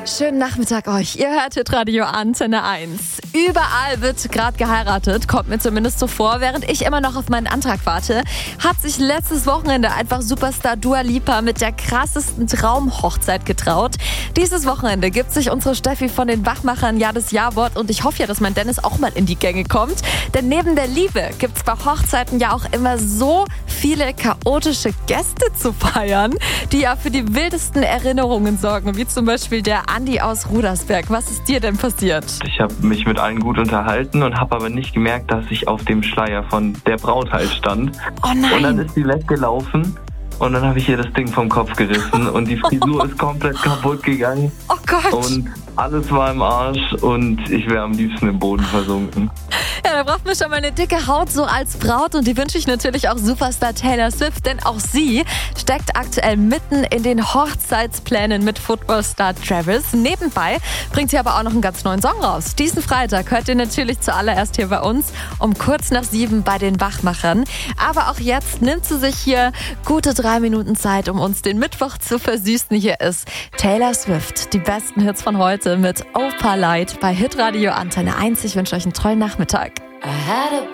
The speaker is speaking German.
Schönen Nachmittag euch. Ihr hört Hitradio Antenne 1. Überall wird gerade geheiratet, kommt mir zumindest so vor. Während ich immer noch auf meinen Antrag warte, hat sich letztes Wochenende einfach Superstar Dua Lipa mit der krassesten Traumhochzeit getraut. Dieses Wochenende gibt sich unsere Steffi von den Wachmachern ja das Ja-Wort und ich hoffe ja, dass mein Dennis auch mal in die Gänge kommt. Denn neben der Liebe gibt's bei Hochzeiten ja auch immer so viele chaotische Gäste zu feiern, die ja für die wildesten Erinnerungen sorgen, wie zum Beispiel der Andi aus Rudersberg. Was ist dir denn passiert? Ich habe mich mit allen gut unterhalten und habe aber nicht gemerkt, dass ich auf dem Schleier von der Braut halt stand. Oh nein! Und dann ist sie weggelaufen und dann habe ich ihr das Ding vom Kopf gerissen und die Frisur ist komplett kaputt gegangen. Oh Gott! Und alles war im Arsch und ich wäre am liebsten im Boden versunken. Ja, da braucht man schon mal eine dicke Haut so als Braut und die wünsche ich natürlich auch Superstar Taylor Swift, denn auch sie steckt aktuell mitten in den Hochzeitsplänen mit Footballstar Travis. Nebenbei bringt sie aber auch noch einen ganz neuen Song raus. Diesen Freitag hört ihr natürlich zuallererst hier bei uns um kurz nach 7 bei den Wachmachern. Aber auch jetzt nimmt sie sich hier gute 3 Minuten Zeit, um uns den Mittwoch zu versüßen. Hier ist Taylor Swift, die besten Hits von heute mit Opalite bei Hitradio Antenne 1. Ich wünsche euch einen tollen Nachmittag. I had a